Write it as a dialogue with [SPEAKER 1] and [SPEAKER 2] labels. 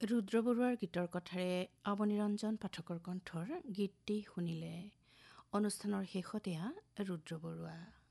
[SPEAKER 1] ৰুদ্ৰ বৰুৱাৰ গীতৰ কথাৰে অৱনিৰঞ্জন পাঠকৰ কণ্ঠৰ গীতটি শুনিলে। অনুষ্ঠানৰ শেষত এয়া ৰুদ্ৰ বৰুৱা।